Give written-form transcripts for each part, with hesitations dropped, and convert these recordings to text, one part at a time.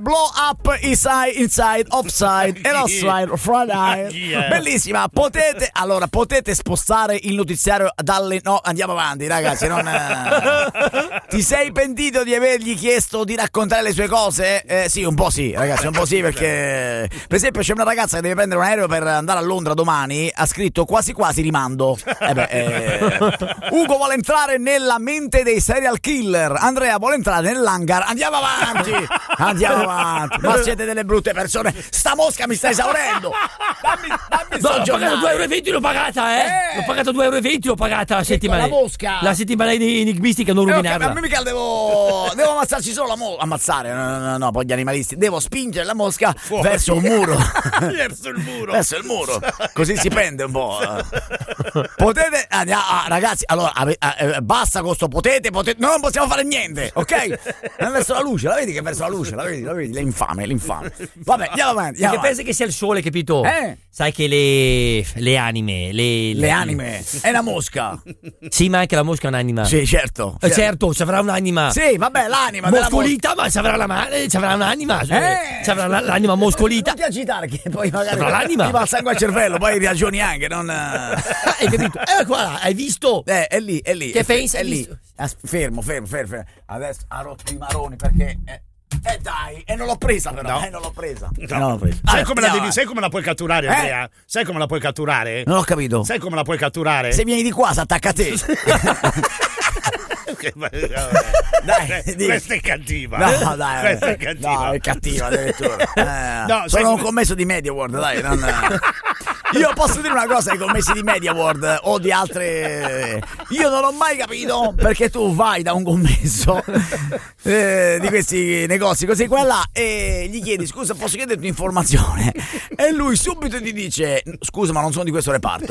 Blow Up Inside Offside e Offside Friday. Bellissima. Potete spostare il notiziario dalle... No, andiamo avanti, ragazzi. Ti sei pentito di avergli chiesto di raccontare le sue cose? Sì, un po' sì, ragazzi, un po' sì, perché per esempio c'è una ragazza che deve prendere un aereo per andare a Londra domani, ha scritto quasi rimando. Ugo vuole entrare nella mente dei serial killer, Andrea vuole entrare nell'hangar. Andiamo avanti. Ma siete delle brutte persone. Sta mosca mi sta esaurendo. Dammi ho pagato 2,20 €, l'ho pagata, L'ho pagato 2,20 €, l'ho pagata la settimana. La mosca. La settimana enigmistica, non rovinarla. A me mica devo ammazzarci solo la mosca. Ammazzare, no, poi gli animalisti. Devo spingere la mosca verso un muro. Verso il muro. Così si prende un po'. Potete, ragazzi, allora basta con sto potete, non possiamo fare niente, ok? Verso la luce, la vedi che verso la luce, la vedi, l'infame. Vabbè, andiamo avanti. Perché pensi che sia il sole, capito? Sai che le anime, le anime è una mosca. Sì, ma anche la mosca è un'anima. Sì, certo. Certo, ci avrà un'anima. Sì, vabbè, l'anima moscolita, ma ci avrà un'anima. Ci avrà l'anima moscolita. Non ti agitare che poi magari l'anima. ti va il sangue al cervello, poi ragioni anche, non hai capito? Qua là, hai visto? È lì. Che pensi? È lì. Fermo. Adesso ha rotto i maroni perché dai, non l'ho presa però, non l'ho presa. Sai come la puoi catturare, Andrea? Sai come la puoi catturare? Non ho capito. Sai come la puoi catturare? Se vieni di qua si attacca a te. Dai, questa è cattiva. No, dai, questa è cattiva. No, è cattiva addirittura. Sono un commesso di Media World, dai. Io posso dire una cosa ai commessi di Media World o di altre. Io non ho mai capito perché tu vai da un commesso di questi negozi così qua là e gli chiedi scusa posso chiederti un'informazione e lui subito ti dice scusa ma non sono di questo reparto.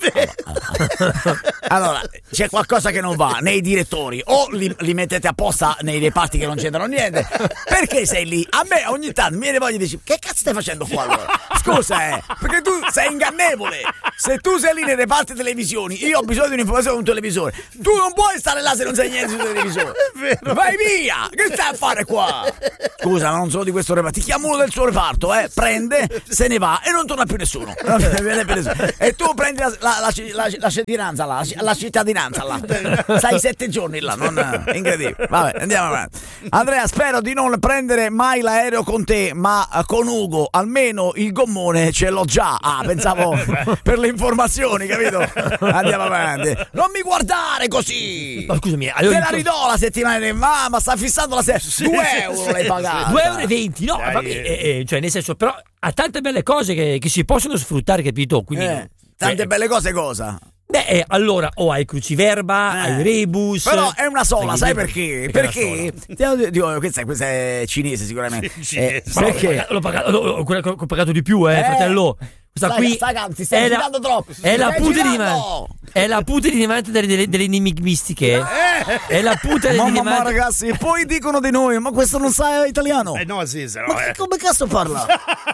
Allora c'è qualcosa che non va nei direttori o li mettete apposta nei reparti che non c'entrano niente. Perché sei lì? A me ogni tanto mi viene voglia di dire che cazzo stai facendo qua allora? Scusa perché tu sei ingannevole. Se tu sei lì nei reparti televisioni io ho bisogno di un'informazione su un televisore, tu non puoi stare là se non sai niente sul televisore. Vai via, che stai a fare qua? Scusa ma non sono di questo reparto. Ti chiamo uno del suo reparto, prende, se ne va e non torna più nessuno. E tu prendi la cittadinanza là, la cittadinanza là. Stai 7 giorni là, incredibile. Vabbè, andiamo avanti. Andrea, spero di non prendere mai l'aereo con te, ma con Ugo almeno il gommone ce l'ho già. Pensavo per le informazioni, capito? Andiamo avanti. Non mi guardare così. Ma scusami, te la ridò la settimana, ma sta fissando la sera. 2 € l'hai pagata. 2,20 €, no, vabbè, cioè nel senso, però ha tante belle cose che si possono sfruttare, capito? Quindi tante belle cose cosa? Allora hai cruciverba, hai rebus. Però è una sola, sai perché? Perché questa è cinese sicuramente. Perché? L'ho pagato di più, fratello. Questa qui ti stai agitando troppo. È la punta di diamante delle enigmistiche. È la punta di diamante. Ma ragazzi, poi dicono di noi, ma questo non sa italiano. No, sì, se no. Ma come cazzo parla?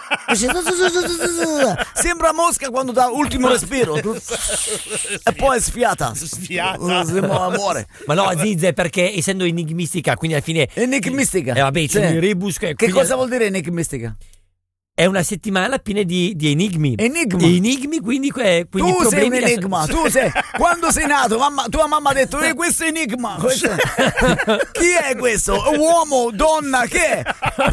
Sembra mosca quando dà ultimo respiro. E poi è sfiata. Muore. Ma no, Aziz, è perché essendo enigmistica, quindi alla fine. Enigmistica. Vabbè, c'è il rebus. Che cosa vuol dire enigmistica? È una settimana piena di enigmi. Enigmi, quindi tu sei un enigma. Tu sei, quando sei nato, tua mamma ha detto questo è enigma. Chi è questo? Uomo, donna, che è?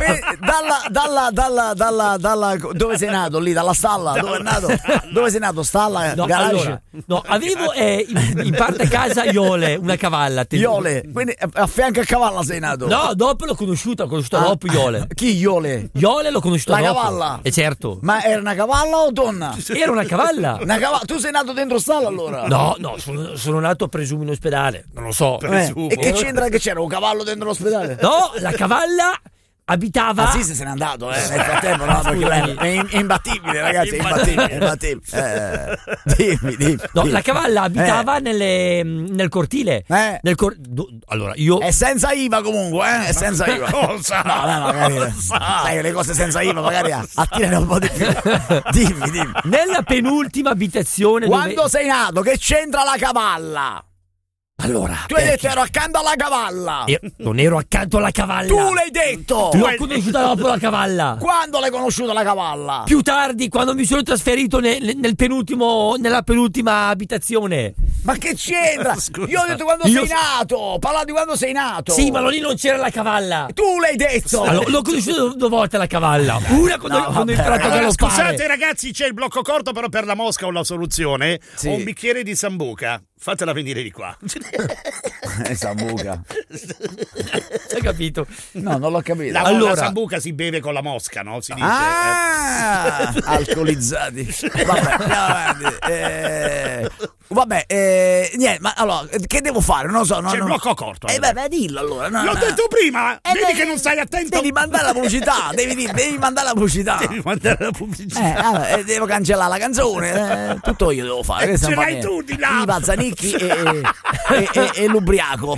Dalla dove sei nato? Lì, dalla stalla? Dove è nato? Dove sei nato? Stalla? No, garage? Allora, avevo in parte a casa Iole, una cavalla. Iole? Quindi a fianco a cavalla sei nato? No, dopo l'ho conosciuta dopo Iole. Chi Iole? Iole l'ho conosciuta dopo. Cavalla? Certo. Ma era una cavalla o donna? Era una cavalla. Tu sei nato dentro stalla allora? No, sono nato presumo in ospedale. Non lo so. E che c'entra che c'era un cavallo dentro l'ospedale? No, la cavalla abitava. Sì, se n'è andato, nel frattempo, no, perché è imbattibile, ragazzi, è imbattibile. Dimmi. No, la cavalla abitava nel cortile. Allora, io. È senza IVA comunque, È senza IVA. Cosa? No, magari. Sai, le cose senza IVA magari attirano un po' di più. Dimmi. Nella penultima abitazione. Quando sei nato, che c'entra la cavalla? Allora, Tu hai detto ero accanto alla cavalla. io non ero accanto alla cavalla. Tu l'hai detto. L'ho conosciuta dopo la cavalla. Quando l'hai conosciuta la cavalla? Più tardi, quando mi sono trasferito nella penultima abitazione. Ma che c'entra? Io ho detto quando sei nato. Parlavo di quando sei nato. Sì, ma lì non c'era la cavalla. Tu l'hai detto. Allora, l'ho conosciuta 2 volte la cavalla. Una quando ho imparato a galoppare. Scusate ragazzi, c'è il blocco corto, però per la mosca ho la soluzione. Sì. Ho un bicchiere di sambuca. Fatela venire di qua. Sambuca. Hai capito? No, non l'ho capito. La sambuca si beve con la mosca, no? Si dice. Alcolizzati. Vabbè, niente, ma allora, che devo fare? Non lo so. C'è il blocco corto. Dillo allora. L'ho detto prima. Vedi che non stai attento. Devi mandare la pubblicità. Devi mandare la pubblicità. Devi mandare la pubblicità. Devo cancellare la canzone. Tutto io devo fare. Ce l'hai tu di là. I Pazzanicchi e l'ubriaco.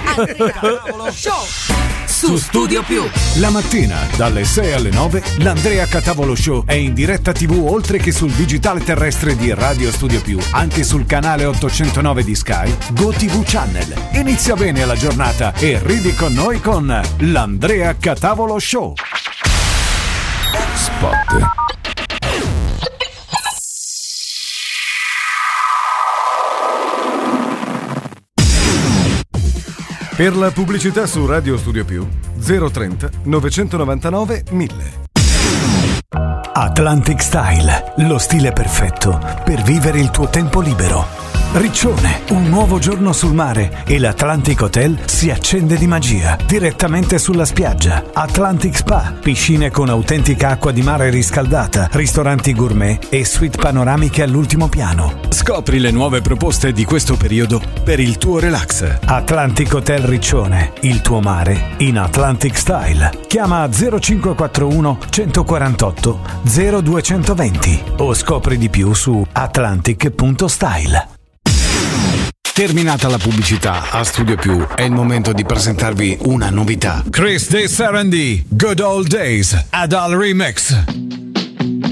Su Studio Più. La mattina dalle 6 alle 9 l'Andrea Catavolo Show è in diretta TV oltre che sul digitale terrestre di Radio Studio Più, anche sul canale 809 di Sky, GoTV Channel. Inizia bene la giornata e ridi con noi con l'Andrea Catavolo Show. Spot. Per la pubblicità su Radio Studio Più 030 999 1000. Atlantic Style, lo stile perfetto per vivere il tuo tempo libero. Riccione, un nuovo giorno sul mare e l'Atlantic Hotel si accende di magia direttamente sulla spiaggia. Atlantic Spa, piscine con autentica acqua di mare riscaldata, ristoranti gourmet e suite panoramiche all'ultimo piano. Scopri le nuove proposte di questo periodo per il tuo relax. Atlantic Hotel Riccione, il tuo mare in Atlantic Style. Chiama 0541 148 0220 o scopri di più su atlantic.style. Terminata la pubblicità, a Studio Più è il momento di presentarvi una novità. Chris De Sarandì, Good Old Days, Adal Remix.